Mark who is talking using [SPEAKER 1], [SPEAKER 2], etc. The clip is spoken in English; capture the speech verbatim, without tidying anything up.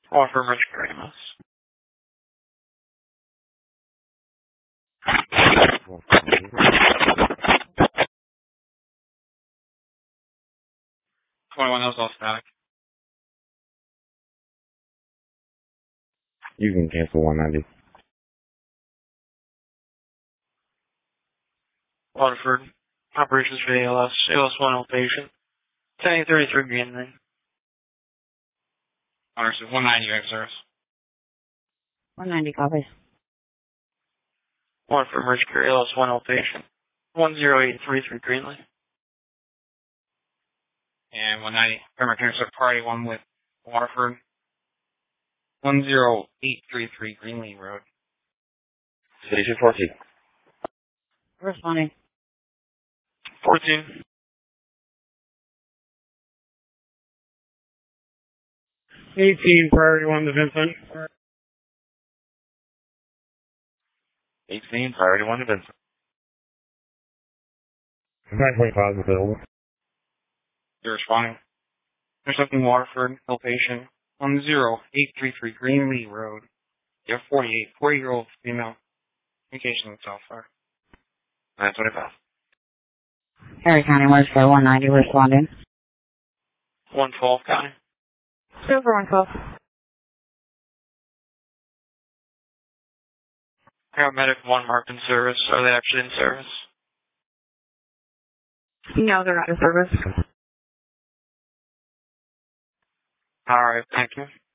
[SPEAKER 1] Offer Rich Gramus. twenty-one, that was all static.
[SPEAKER 2] You can cancel one ninety.
[SPEAKER 1] Waterford. Operations for A L S. A L S one patient. ten thirty-three Greenland. Understood. one ninety, you have service.
[SPEAKER 3] one ninety, copy.
[SPEAKER 1] Waterford Merge Care, A L S one patient. one zero eight three three Greenland. And one ninety. Permit Intercept Party one with Waterford. one zero eight three three Greenlee Road.
[SPEAKER 2] Station fourteen.
[SPEAKER 3] Responding.
[SPEAKER 1] fourteen.
[SPEAKER 4] eighteen, priority one to Vincent.
[SPEAKER 2] eighteen, priority one to Vincent.
[SPEAKER 4] nine twenty-five is available.
[SPEAKER 1] You're responding. Intercepting Waterford, Hill Patient. one zero eight three three Greenlee Road. You have forty-eight, forty-year-old female. Communication with South Fire.
[SPEAKER 2] nine twenty-five.
[SPEAKER 3] Harry County, Merge Care, one ninety, responding.
[SPEAKER 1] one twelve County.
[SPEAKER 3] Silver one twelve.
[SPEAKER 1] Paramedic one marked in service. Are they actually in service?
[SPEAKER 3] No, they're not in service.
[SPEAKER 1] Alright, thank you.